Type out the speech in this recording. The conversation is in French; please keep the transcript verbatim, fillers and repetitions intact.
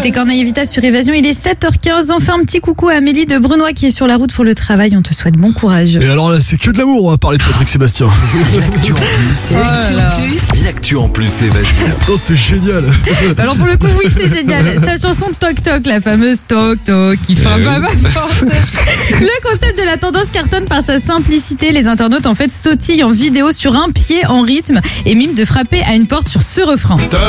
C'était Corneille Vita sur Évasion, il est sept heures quinze. On fait un petit coucou à Amélie de Brunois qui est sur la route pour le travail. On te souhaite bon courage. Et alors là, c'est que de l'amour, on va parler de Patrick Sébastien. L'actu en plus. L'actu en plus. L'actu en plus, Évasion. Attends, c'est génial. Alors pour le coup, oui, c'est génial. Sa chanson Toc Toc, la fameuse Toc Toc, qui fait un Eh pas oui. ma porte. Le concept de la tendance cartonne par sa simplicité. Les internautes en fait sautillent en vidéo sur un pied en rythme et miment de frapper à une porte sur ce refrain.